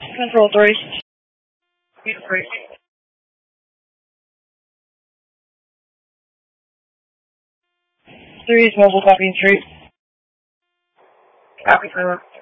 Control 3. 3 is mobile copying street. Copy, 7.